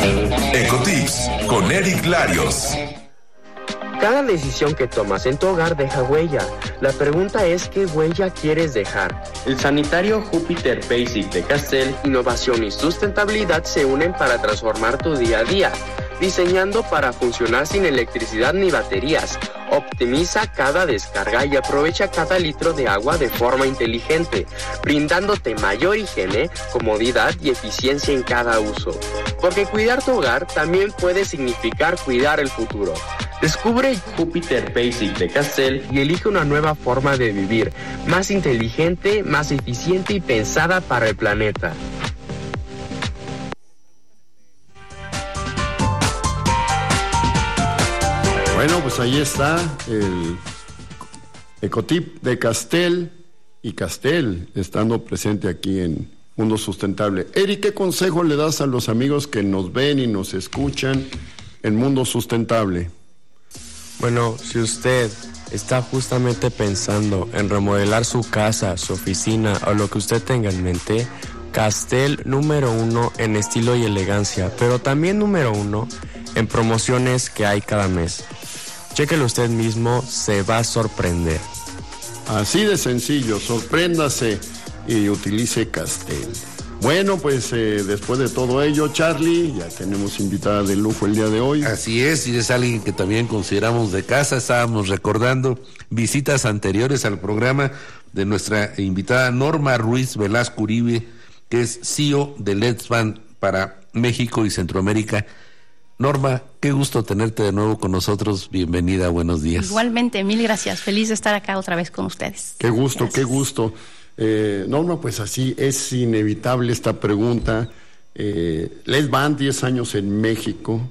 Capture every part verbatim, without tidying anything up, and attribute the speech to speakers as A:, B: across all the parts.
A: Ecotips con Eric Larios.
B: Cada decisión que tomas en tu hogar deja huella. La pregunta es, ¿qué huella quieres dejar? El sanitario Jupiter Basic de Castel, innovación y sustentabilidad se unen para transformar tu día a día, diseñando para funcionar sin electricidad ni baterías. Optimiza cada descarga y aprovecha cada litro de agua de forma inteligente, brindándote mayor higiene, comodidad y eficiencia en cada uso. Porque cuidar tu hogar también puede significar cuidar el futuro. Descubre Jupiter Basic de Castel y elige una nueva forma de vivir, más inteligente, más eficiente y pensada para el planeta.
C: Bueno, pues ahí está el Ecotip de Castel y Castel estando presente aquí en Mundo Sustentable. Eric, ¿qué consejo le das a los amigos que nos ven y nos escuchan en Mundo Sustentable?
D: Bueno, si usted está justamente pensando en remodelar su casa, su oficina o lo que usted tenga en mente, Castel número uno en estilo y elegancia, pero también número uno en promociones que hay cada mes. Chéquelo usted mismo, se va a sorprender.
C: Así de sencillo, sorpréndase y utilice Castel. Bueno, pues eh, después de todo ello, Charlie, ya tenemos invitada de lujo el día de hoy.
E: Así es, y es alguien que también consideramos de casa. Estábamos recordando visitas anteriores al programa de nuestra invitada Norma Ruiz Velasco Uribe, que es C E O de Ledsban para México y Centroamérica. Norma, qué gusto tenerte de nuevo con nosotros. Bienvenida, buenos días.
F: Igualmente, mil gracias. Feliz de estar acá otra vez con ustedes.
C: Qué gusto,
F: gracias.
C: Qué gusto. Eh, Norma, pues así es inevitable esta pregunta. Eh, Ledsban, diez años en México,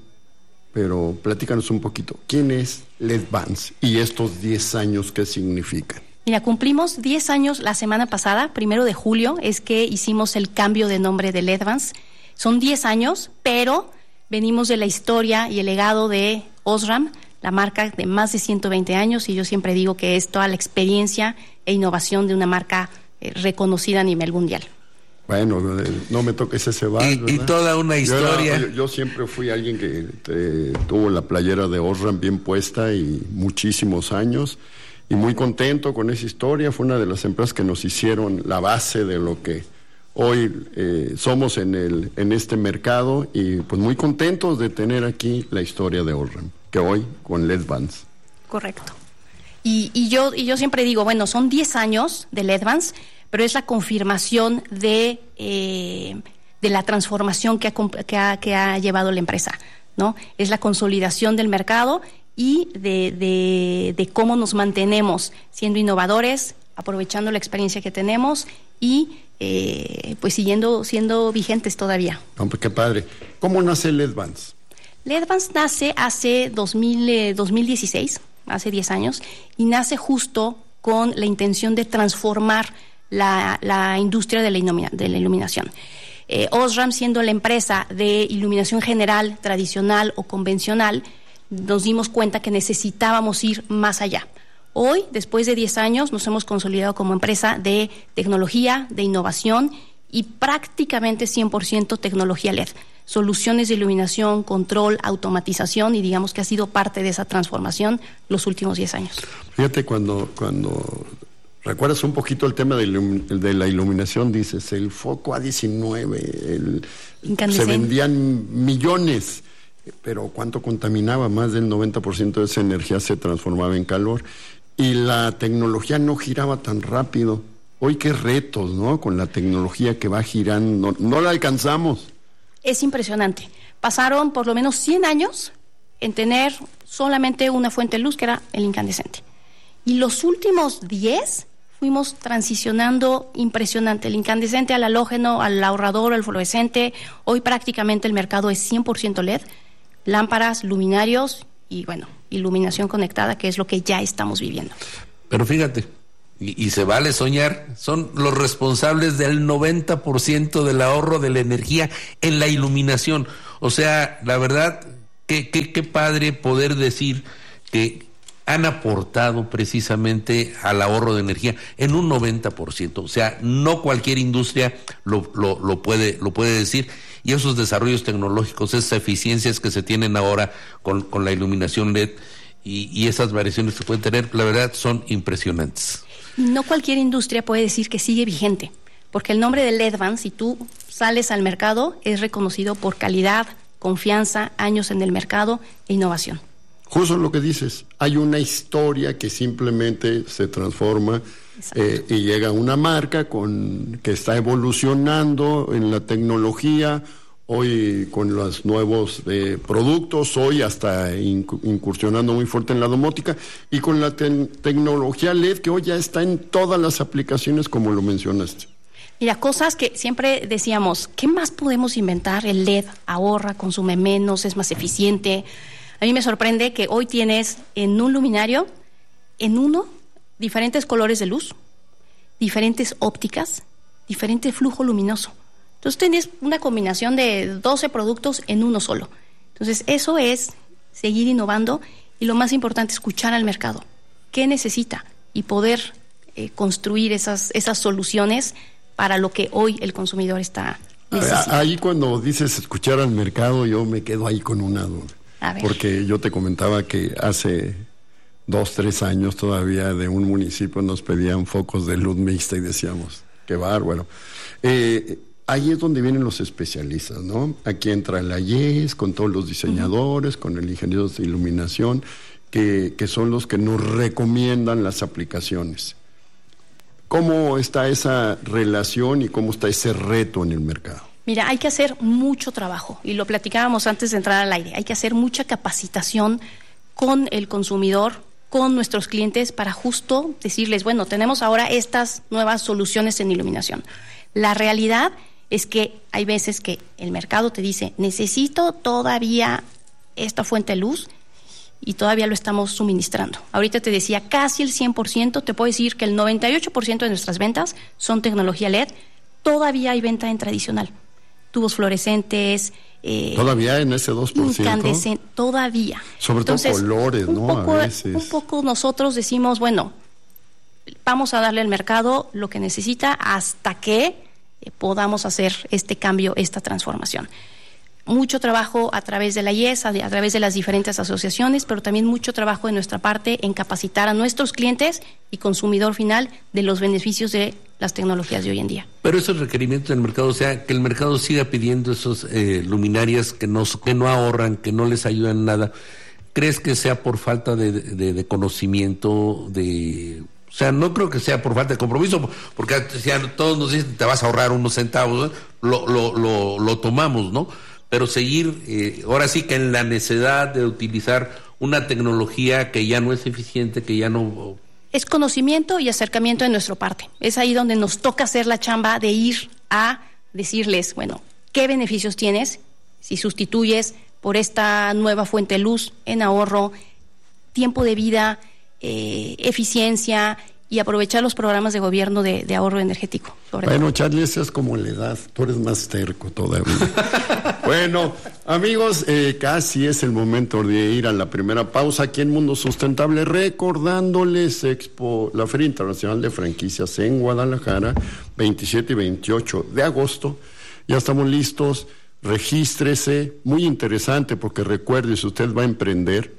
C: pero platícanos un poquito. ¿Quién es Ledsban y estos diez años qué significan?
F: Mira, cumplimos diez años la semana pasada, primero de julio, es que hicimos el cambio de nombre de Ledsban. Son diez años, pero venimos de la historia y el legado de Osram, la marca de más de ciento veinte años, y yo siempre digo que es toda la experiencia e innovación de una marca eh, reconocida a nivel mundial.
C: Bueno, no me toques ese bar,
E: y, y toda una historia.
C: Yo, era, yo, yo siempre fui alguien que eh, tuvo la playera de Osram bien puesta y muchísimos años, y muy contento con esa historia. Fue una de las empresas que nos hicieron la base de lo que hoy eh, somos en el en este mercado, y pues muy contentos de tener aquí la historia de Osram, que hoy con Ledsban.
F: Correcto. Y, y yo y yo siempre digo, bueno, son diez años de Ledsban, pero es la confirmación de eh, de la transformación que ha, que ha que ha llevado la empresa, ¿no? Es la consolidación del mercado y de, de, de cómo nos mantenemos siendo innovadores, aprovechando la experiencia que tenemos y eh, pues siguiendo siendo vigentes todavía.
C: Oh, pues qué padre. ¿Cómo nace Ledsban?
F: Ledsban nace hace dos mil, eh, dos mil dieciséis, hace diez años, y nace justo con la intención de transformar la, la industria de la, ilumina, de la iluminación. Eh, Osram, siendo la empresa de iluminación general, tradicional o convencional, nos dimos cuenta que necesitábamos ir más allá. Hoy, después de diez años, nos hemos consolidado como empresa de tecnología, de innovación y prácticamente cien por ciento tecnología L E D. Soluciones de iluminación, control, automatización, y digamos que ha sido parte de esa transformación los últimos diez años.
C: Fíjate, cuando, cuando recuerdas un poquito el tema de, ilum, de la iluminación, dices, el foco A diecinueve, el, se vendían millones, pero ¿cuánto contaminaba? Más del noventa por ciento de esa energía se transformaba en calor, y la tecnología no giraba tan rápido. Hoy qué retos, ¿no? Con la tecnología que va girando, no, no la alcanzamos.
F: Es impresionante. Pasaron por lo menos cien años en tener solamente una fuente de luz, que era el incandescente. Y los últimos diez fuimos transicionando impresionante. El incandescente al halógeno, al ahorrador, al fluorescente. Hoy prácticamente el mercado es cien por ciento L E D. Lámparas, luminarios y, bueno, iluminación conectada, que es lo que ya estamos viviendo.
E: Pero fíjate, y, y se vale soñar, son los responsables del noventa por ciento del ahorro de la energía en la iluminación. O sea, la verdad, qué, qué, qué padre poder decir que han aportado precisamente al ahorro de energía en un noventa por ciento. O sea, no cualquier industria lo, lo, lo puede, lo puede decir. y esos desarrollos tecnológicos, esas eficiencias que se tienen ahora con, con la iluminación L E D y, y esas variaciones que pueden tener, la verdad son impresionantes.
F: No cualquier industria puede decir que sigue vigente, porque el nombre de L E D Van, si tú sales al mercado, es reconocido por calidad, confianza, años en el mercado e innovación.
C: Justo lo que dices, hay una historia que simplemente se transforma eh, y llega una marca con que está evolucionando en la tecnología, hoy con los nuevos eh, productos, hoy hasta incursionando muy fuerte en la domótica, y con la te- tecnología L E D que hoy ya está en todas las aplicaciones como lo mencionaste.
F: Mira, cosas que siempre decíamos, ¿qué más podemos inventar? El L E D ahorra, consume menos, es más eficiente. A mí me sorprende que hoy tienes en un luminario, en uno, diferentes colores de luz, diferentes ópticas, diferente flujo luminoso. Entonces tienes una combinación de doce productos en uno solo. Entonces eso es seguir innovando y lo más importante, escuchar al mercado. ¿Qué necesita? Y poder eh, construir esas, esas soluciones para lo que hoy el consumidor está necesitando.
C: Ahí cuando dices escuchar al mercado, yo me quedo ahí con una duda. Porque yo te comentaba que hace dos, tres años todavía de un municipio nos pedían focos de luz mixta y decíamos, qué bárbaro. Eh, ahí es donde vienen los especialistas, ¿no? Aquí entra la I E S con todos los diseñadores, uh-huh. con el ingeniero de iluminación, que, que son los que nos recomiendan las aplicaciones. ¿Cómo está esa relación y cómo está ese reto en el mercado?
F: Mira, hay que hacer mucho trabajo, y lo platicábamos antes de entrar al aire. Hay que hacer mucha capacitación con el consumidor, con nuestros clientes, para justo decirles, bueno, tenemos ahora estas nuevas soluciones en iluminación. La realidad es que hay veces que el mercado te dice, necesito todavía esta fuente de luz, y todavía lo estamos suministrando. Ahorita te decía, casi el cien por ciento, te puedo decir que el noventa y ocho por ciento de nuestras ventas son tecnología L E D. Todavía hay venta en tradicional. Tubos fluorescentes. Eh,
C: ¿Todavía en ese dos por ciento?
F: Incandescente, todavía.
C: Sobre Entonces, todo colores, ¿no?
F: Poco,
C: a veces.
F: Un poco nosotros decimos, bueno, vamos a darle al mercado lo que necesita hasta que eh, podamos hacer este cambio, esta transformación. Mucho trabajo a través de la I E S, a, a través de las diferentes asociaciones, pero también mucho trabajo de nuestra parte en capacitar a nuestros clientes y consumidor final de los beneficios de las tecnologías de hoy en día.
E: Pero esos requerimientos del mercado, o sea, que el mercado siga pidiendo esos eh, luminarias que no, que no ahorran, que no les ayudan en nada, ¿crees que sea por falta de, de, de conocimiento, de... O sea, no creo que sea por falta de compromiso, porque si todos nos dicen te vas a ahorrar unos centavos, lo, lo, lo, lo tomamos, ¿no? Pero seguir, eh, ahora sí que en la necesidad de utilizar una tecnología que ya no es eficiente, que ya no...
F: Es conocimiento y acercamiento de nuestra parte. Es ahí donde nos toca hacer la chamba de ir a decirles, bueno, ¿qué beneficios tienes si sustituyes por esta nueva fuente de luz en ahorro, tiempo de vida, eh, eficiencia y aprovechar los programas de gobierno de, de ahorro energético?
C: Bueno, todo. Charlie, esa es como la edad, tú eres más terco todavía. Bueno, amigos, eh, casi es el momento de ir a la primera pausa aquí en Mundo Sustentable, recordándoles Expo, la Feria Internacional de Franquicias en Guadalajara, veintisiete y veintiocho de agosto. Ya estamos listos, regístrese, muy interesante, porque recuerde, si usted va a emprender,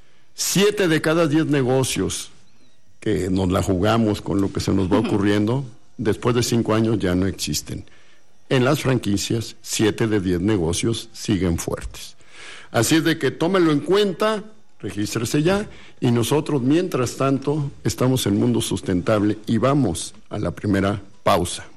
C: siete de cada diez negocios que nos la jugamos con lo que se nos va ocurriendo, después de cinco años ya no existen. En las franquicias, siete de diez negocios siguen fuertes. Así es de que tómelo en cuenta, regístrese ya, y nosotros, mientras tanto, estamos en Mundo Sustentable y vamos a la primera pausa.